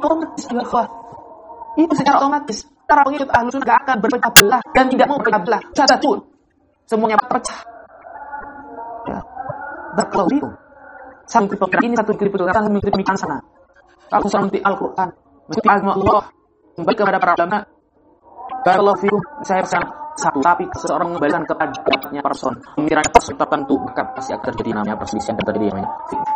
otomatis juga. Itu secara otomatis. Para pengikut Ahlus Sunnah akan berpecah belah dan tidak mau berpecah belah. Satu. Semuanya pecah. Ya. Barakallahu fikum. Satu pemikiran ini, satu pemikiran sana, satu pemikiran sana. Aku selalu mengikuti Al-Quran, mengikuti agama Allah, kembali kepada para ulama. Barakallahu fikum. Saya pesan satu, tapi seseorang mengembalikan kepada pendapatnya person, pemikiran person tertentu, maka pasti akan terjadi namanya perselisihan dan terjadi namanya fitnah.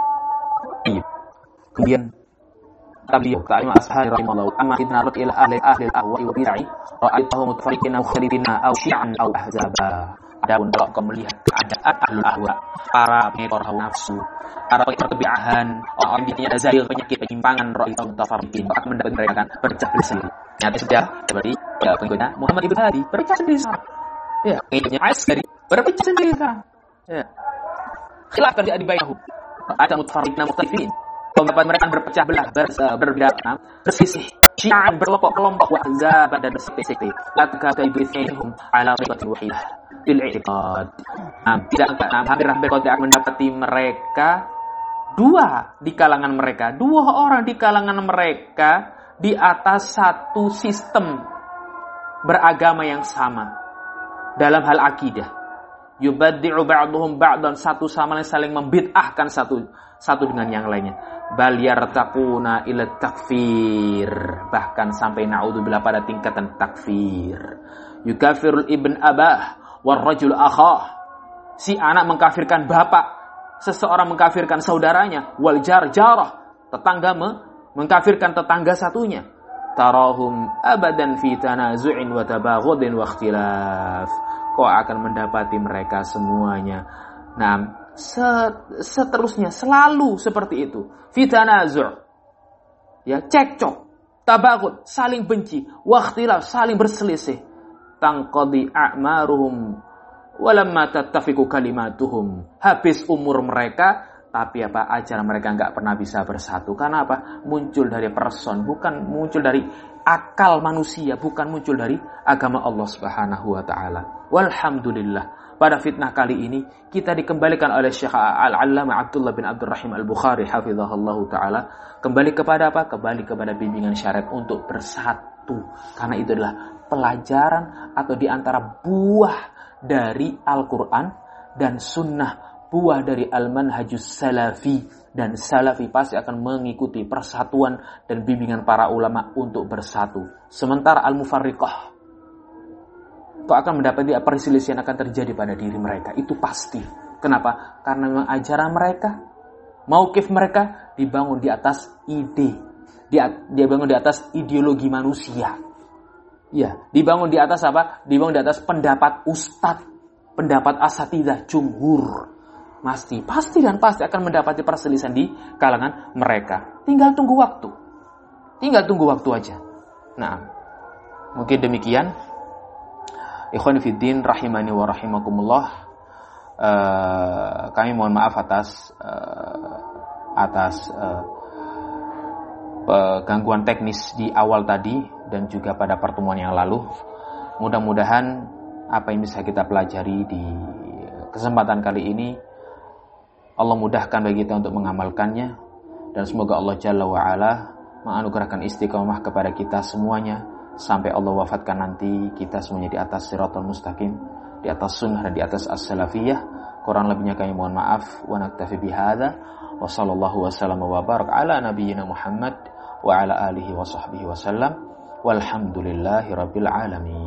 Kemudian beliau ta'lim ashari rahimahullah amma idna rad ila ahli al-ahwa'i wa bid'ah ra'aytahum mutafarriqina mukhalifina aw syi'an aw ahzaba. Adapun kalau kau melihat keadaan ahlul ahwa, para pengekor hawa nafsu, para pengekor kebidahan, orang yang ada zahir penyakit penyimpangan, ra'aytahum mutafarriqin, akan mendapat mereka kan berpecah belah sendiri. Nyata sudah seperti pengikutnya Muhammad ibn Hadi berpecah sendiri sekarang. Ya, pengikutnya Askari berpecah sendiri sekarang. Ya. Khilaf kan di bainahum. Ada mutafarriqina mukhtalifin. Pendapat mereka berpecah belah, berbeda, bersisih, syi'an, berkelompok-kelompok, wahzaban dan bersekte-sekte. La takadu ibithihum ala riqatin wahidah bil i'tiqad. Hampir-hampir kau tidak mendapati mereka dua orang di kalangan mereka di atas satu sistem beragama yang sama dalam hal akidah. Yubaddi'u ba'duhum ba'dan, satu sama lain saling membid'ahkan satu dengan yang lainnya. Bal yartaquna ila takfir, bahkan sampai naudzubillah pada tingkatan takfir. Yukafirul ibn abah war rajul akhah, si anak mengkafirkan bapak, seseorang mengkafirkan saudaranya, wal jarah, tetangga mengkafirkan tetangga satunya. Tarahum abadan fi tanazu'in wa tabaghudin wa ikhtilaf. Kau akan mendapati mereka semuanya seterusnya selalu seperti itu. Fitanazu', ya, cekcok, tabaghud, saling benci, wa ikhtilaf, saling berselisih. Tanqadi a'maruhum walamma tattafiqu kalimatuhum. Habis umur mereka, tapi ajaran mereka enggak pernah bisa bersatu. Karena apa? Muncul dari person, bukan muncul dari akal manusia, bukan muncul dari agama Allah Subhanahu wa taala. Walhamdulillah. Pada fitnah kali ini kita dikembalikan oleh Syekh Al-Allamah Abdullah bin Abdurrahim Al-Bukhari hafizahullahu taala kembali kepada apa? Kembali kepada bimbingan syariat untuk bersatu. Karena itu adalah pelajaran atau diantara buah dari Al-Quran dan Sunnah, buah dari Al-Manhajus Salafi, dan Salafi pasti akan mengikuti persatuan dan bimbingan para ulama untuk bersatu. Sementara Al-Mufarriqah, kau akan mendapati perselisihan akan terjadi pada diri mereka. Itu pasti. Kenapa? Karena memang ajaran mereka, mauqif mereka dibangun di atas ide. Dia bangun di atas ideologi manusia. Ya, dibangun di atas apa? Dibangun di atas pendapat ustadz, pendapat asatidzah, jumhur. Pasti akan mendapati perselisihan di kalangan mereka. Tinggal tunggu waktu aja. Nah, mungkin demikian. Ikhwan fiddin rahimani wa rahimakumullah. Kami mohon maaf atas gangguan teknis di awal tadi dan juga pada pertemuan yang lalu. Mudah-mudahan apa yang bisa kita pelajari di kesempatan kali ini Allah mudahkan bagi kita untuk mengamalkannya, dan semoga Allah Jalla wa Ala menganugerahkan istiqomah kepada kita semuanya sampai Allah wafatkan nanti kita semuanya di atas siratal mustaqim, di atas sunnah dan di atas as-salafiyah. Kurang lebihnya kami mohon maaf. Wa naktafi bihadza wa sallallahu wasallam wa barak ala nabiyyina Muhammad wa ala alihi wa sahbihi wasallam walhamdulillahi rabbil alamin.